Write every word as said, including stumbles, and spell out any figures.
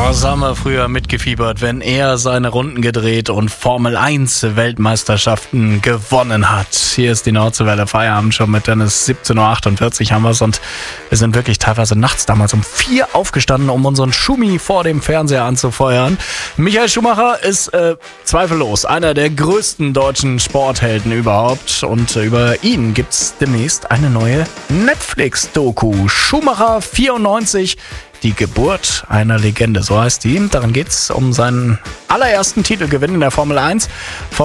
Was haben wir früher mitgefiebert, wenn er seine Runden gedreht und Formel eins Weltmeisterschaften gewonnen hat. Hier ist die Nordseewelle Feierabend schon mit Dennis. siebzehn Uhr achtundvierzig haben wir es und wir sind wirklich teilweise nachts damals um vier aufgestanden, um unseren Schumi vor dem Fernseher anzufeuern. Michael Schumacher ist äh, zweifellos einer der größten deutschen Sporthelden überhaupt und äh, über ihn gibt's demnächst eine neue Netflix-Doku. Schumacher vierundneunzig. Die Geburt einer Legende, so heißt die. Darin geht es um seinen allerersten Titelgewinn in der Formel eins.